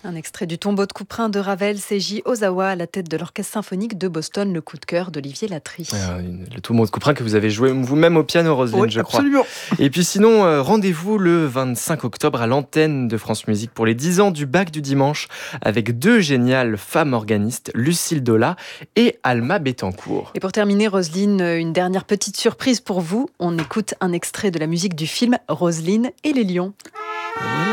Un extrait du Tombeau de Couperin de Ravel, Seiji Ozawa à la tête de l'Orchestre symphonique de Boston, le coup de cœur d'Olivier Latry. Le Tombeau de Couperin que vous avez joué vous-même au piano, Roselyne, Oui, je crois. absolument. Et puis sinon, rendez-vous le 25 octobre à l'antenne de France Musique pour les 10 ans du bac du dimanche avec 2 géniales femmes organistes, Lucille Dola et Alma Bettencourt. Et pour terminer, Roselyne, une dernière petite surprise pour vous. On écoute un extrait de la musique du film Roselyne et les lions.